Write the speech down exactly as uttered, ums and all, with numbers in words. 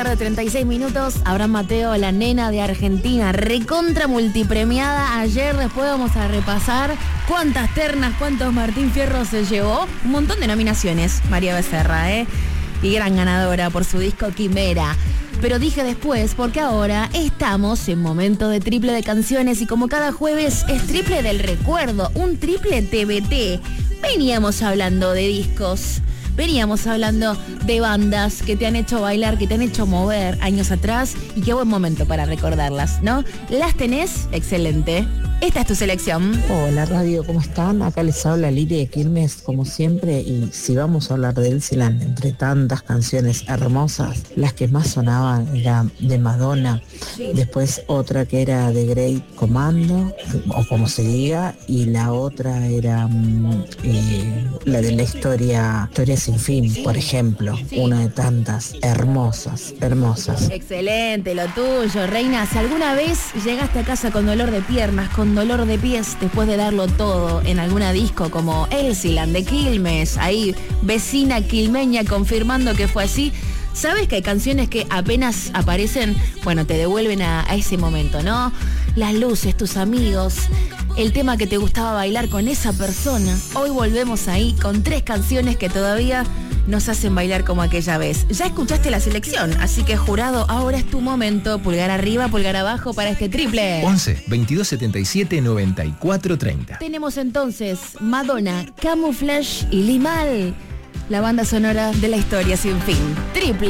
tarde, treinta y seis minutos. Abraham Mateo, la nena de Argentina, recontra multipremiada. Ayer después vamos a repasar cuántas ternas, cuántos Martín Fierro se llevó. Un montón de nominaciones, María Becerra, ¿eh? Y gran ganadora por su disco Quimera. Pero dije después porque ahora estamos en momento de triple de canciones y como cada jueves es triple del recuerdo, un triple T B T. Veníamos hablando de discos, veníamos hablando de bandas que te han hecho bailar, que te han hecho mover años atrás y qué buen momento para recordarlas, ¿no? ¿Las tenés? Excelente. Esta es tu selección. Hola radio, ¿cómo están? Acá les habla Lili de Quilmes, como siempre, y si vamos a hablar de Elsiland, entre tantas canciones hermosas, las que más sonaban era de Madonna, después otra que era de Great Commando, o como se diga, y la otra era eh, la de la historia, historia sin fin, por ejemplo, sí. Una de tantas, hermosas, hermosas. Excelente, lo tuyo, reina. Si alguna vez llegaste a casa con dolor de piernas, con dolor de pies, después de darlo todo en alguna disco como Elsiland de Quilmes, ahí vecina quilmeña confirmando que fue así, sabes que hay canciones que apenas aparecen, bueno, te devuelven a, a ese momento, ¿no? Las luces, tus amigos, el tema que te gustaba bailar con esa persona. Hoy volvemos ahí con tres canciones que todavía nos hacen bailar como aquella vez. Ya escuchaste la selección, así que jurado, ahora es tu momento. Pulgar arriba, pulgar abajo para este triple. once, veintidós, setenta y siete, noventa y cuatro, treinta. Tenemos entonces Madonna, Camouflage y Limal, la banda sonora de la historia sin fin. Triple.